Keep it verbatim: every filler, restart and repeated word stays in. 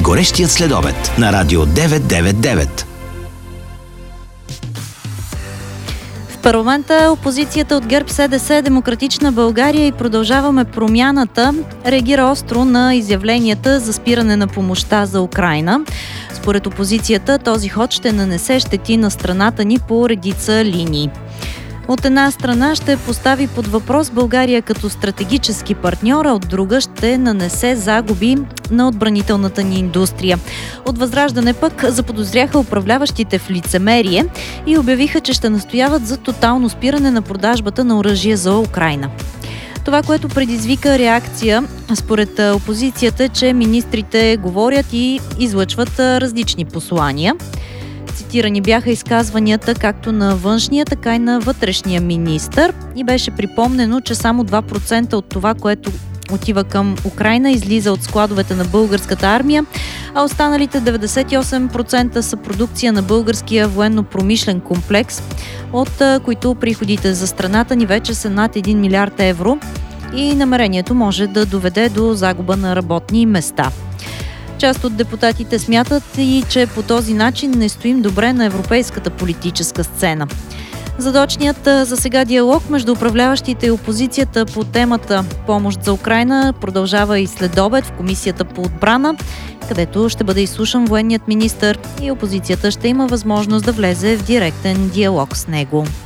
Горещият следобед на Радио деветстотин деветдесет и девет. В парламента опозицията от ГЕРБ, СДС, Демократична България и Продължаваме промяната реагира остро на изявленията за спиране на помощта за Украйна. Според опозицията този ход ще нанесе щети на страната ни по редица линии. От една страна ще постави под въпрос България като стратегически партньор, а от друга ще нанесе загуби на отбранителната ни индустрия. От Възраждане пък заподозряха управляващите в лицемерие и обявиха, че ще настояват за тотално спиране на продажбата на оръжие за Украйна. Това, което предизвика реакция според опозицията, е, че министрите говорят и излъчват различни послания. Цитирани бяха изказванията както на външния, така и на вътрешния министър и беше припомнено, че само два процента от това, което отива към Украйна, излиза от складовете на българската армия, а останалите деветдесет и осем процента са продукция на българския военно-промишлен комплекс, от които приходите за страната ни вече са над един милиард евро и намерението може да доведе до загуба на работни места. Част от депутатите смятат и, че по този начин не стоим добре на европейската политическа сцена. Задочният за сега диалог между управляващите и опозицията по темата помощ за Украйна продължава и след обед в Комисията по отбрана, където ще бъде изслушан военният министър и опозицията ще има възможност да влезе в директен диалог с него.